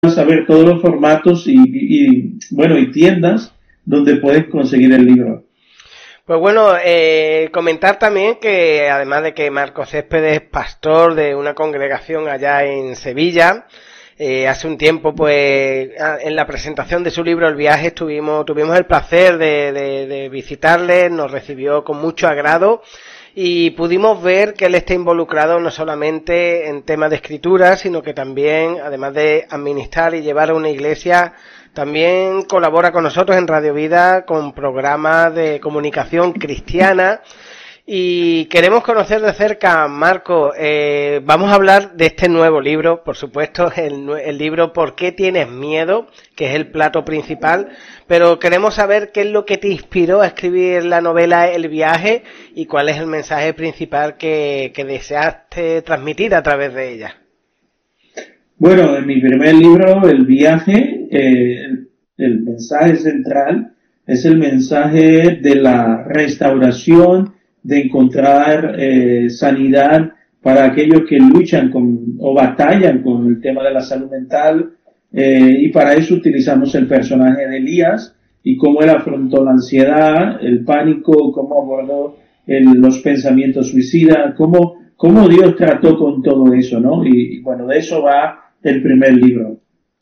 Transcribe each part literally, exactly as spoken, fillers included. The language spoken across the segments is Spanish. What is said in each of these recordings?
saber todos los formatos y, y, bueno, y tiendas donde puedes conseguir el libro. Pues bueno, eh, comentar también que además de que Marcos Céspedes es pastor de una congregación allá en Sevilla, eh, hace un tiempo pues en la presentación de su libro El viaje estuvimos, tuvimos el placer de, de, de visitarle, nos recibió con mucho agrado y pudimos ver que él está involucrado no solamente en temas de escritura, sino que también, además de administrar y llevar a una iglesia, también colabora con nosotros en Radio Vida con programas de comunicación cristiana y queremos conocer de cerca, Marco, eh, vamos a hablar de este nuevo libro, por supuesto, el, el libro ¿Por qué tienes miedo?, que es el plato principal, pero queremos saber qué es lo que te inspiró a escribir la novela El viaje y cuál es el mensaje principal que, que deseaste transmitir a través de ella. Bueno, en mi primer libro, El viaje, eh, el, el mensaje central es el mensaje de la restauración, de encontrar eh, sanidad para aquellos que luchan con o batallan con el tema de la salud mental, eh, y para eso utilizamos el personaje de Elías y cómo él afrontó la ansiedad, el pánico, cómo abordó el, los pensamientos suicidas, cómo, cómo Dios trató con todo eso, ¿no? Y, y bueno, de eso va el primer libro.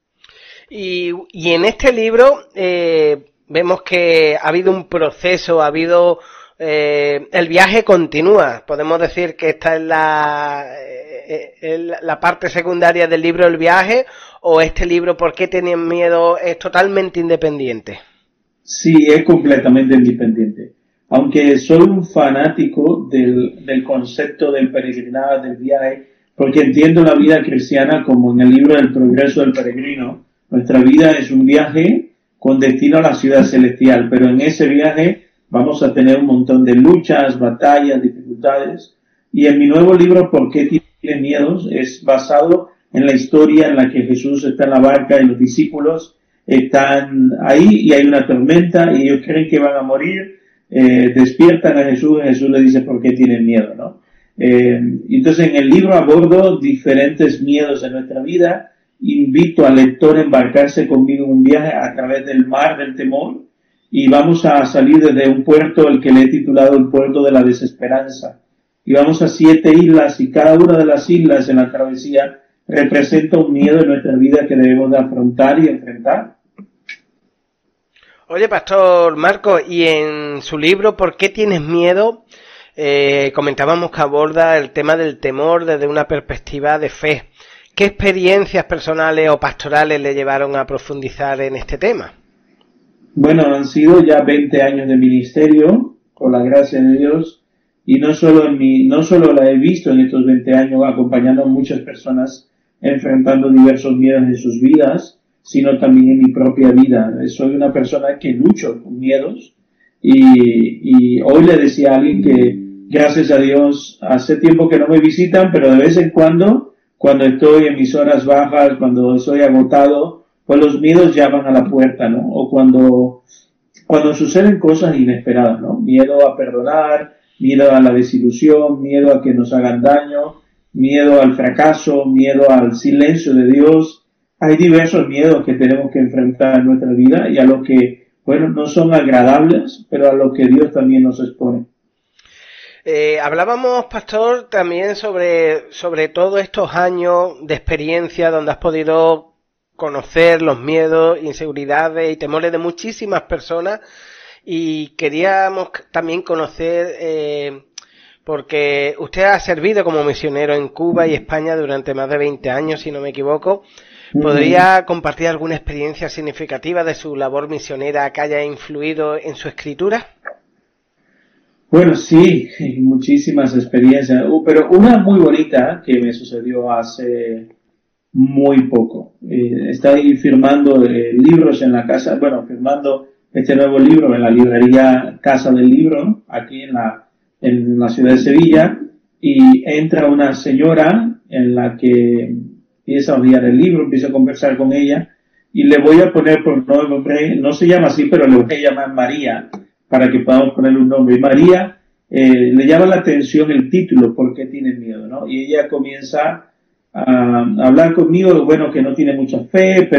Y, y en este libro eh, vemos que ha habido un proceso, ha habido eh, el viaje continúa. Podemos decir que esta es la, eh, eh, la parte secundaria del libro El viaje, o este libro ¿Por qué tenían miedo? Es totalmente independiente. Sí, es completamente independiente. Aunque soy un fanático del, del concepto del peregrinado, del viaje, porque entiendo la vida cristiana como en el libro del progreso del peregrino. Nuestra vida es un viaje con destino a la ciudad celestial, pero en ese viaje vamos a tener un montón de luchas, batallas, dificultades. Y en mi nuevo libro, ¿Por qué tienes miedos?, es basado en la historia en la que Jesús está en la barca y los discípulos están ahí y hay una tormenta y ellos creen que van a morir, eh, despiertan a Jesús y Jesús le dice ¿por qué tienen miedo?, ¿no? Eh, entonces en el libro abordo diferentes miedos de nuestra vida, invito al lector a embarcarse conmigo en un viaje a través del mar del temor y vamos a salir desde un puerto, el que le he titulado el puerto de la desesperanza, y vamos a siete islas y cada una de las islas en la travesía representa un miedo en nuestra vida que debemos de afrontar y enfrentar. Oye, Pastor Marco, y en su libro ¿Por qué tienes miedo?, eh, comentábamos que aborda el tema del temor desde una perspectiva de fe. ¿Qué experiencias personales o pastorales le llevaron a profundizar en este tema? Bueno, han sido ya veinte años de ministerio, por la gracia de Dios, y no solo en mi, no solo la he visto en estos veinte años acompañando a muchas personas enfrentando diversos miedos en sus vidas, sino también en mi propia vida. Soy una persona que lucho con miedos y, y hoy le decía a alguien que gracias a Dios hace tiempo que no me visitan, pero de vez en cuando, cuando estoy en mis horas bajas, cuando estoy agotado, pues los miedos llaman a la puerta, ¿no? O cuando, cuando suceden cosas inesperadas, ¿no? Miedo a perdonar, miedo a la desilusión, miedo a que nos hagan daño, miedo al fracaso, miedo al silencio de Dios. Hay diversos miedos que tenemos que enfrentar en nuestra vida y a los que, bueno, no son agradables, pero a los que Dios también nos expone. Eh, hablábamos, Pastor, también sobre, sobre todos estos años de experiencia donde has podido conocer los miedos, inseguridades y temores de muchísimas personas, y queríamos también conocer, eh, porque usted ha servido como misionero en Cuba y España durante más de veinte años, si no me equivoco. ¿Podría compartir alguna experiencia significativa de su labor misionera que haya influido en su escritura? Bueno, sí, muchísimas experiencias, uh, pero una muy bonita que me sucedió hace muy poco. Eh, estoy firmando eh, libros en la casa, bueno, firmando este nuevo libro en la librería Casa del Libro, aquí en la, en la ciudad de Sevilla, y entra una señora en la que empieza a odiar el libro, empieza a conversar con ella, y le voy a poner por nombre, no se llama así, pero le voy a llamar María, para que podamos ponerle un nombre. Y María, eh, le llama la atención el título, ¿por qué tienes miedo?, ¿no? Y ella comienza a hablar conmigo, bueno, que no tiene mucha fe, pero